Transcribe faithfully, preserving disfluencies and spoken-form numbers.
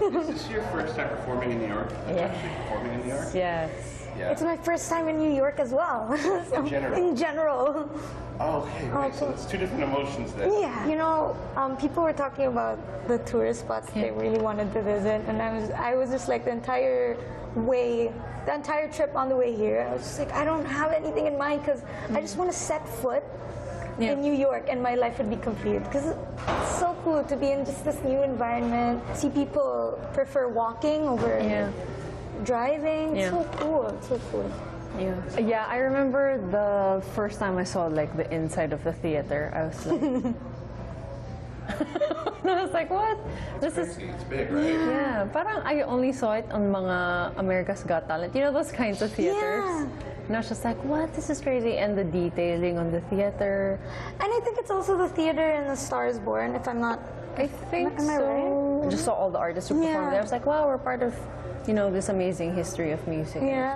Is this your first time performing in New York? Yeah. Actually performing in New York? Yes. Yeah. It's my first time in New York as well. So, In general? In general. Oh, okay, right. So it's two different emotions then. Yeah. You know, um, people were talking about the tourist spots they really wanted to visit, and I was, I was just like the entire way, the entire trip on the way here, I was just like, I don't have anything in mind because I just want to set foot Yeah. in New York and my life would be complete. Because it's so cool to be in just this new environment, see people prefer walking over Yeah. driving. It's Yeah. so cool. It's so cool. Yeah. Yeah, I remember the first time I saw like the inside of the theater. I was like, I was like, what? This is It's big, right? yeah. Parang I only saw it on mga America's Got Talent. You know those kinds of theaters. Yeah. And I was just like, what? This is crazy. And the detailing on the theater. And I think it's also the theater in The Star Is Born, if I'm not. I think Am I so. right? I just saw all the artists who performed Yeah. there. I was like, wow, we're part of, you know, this amazing history of music. Yeah.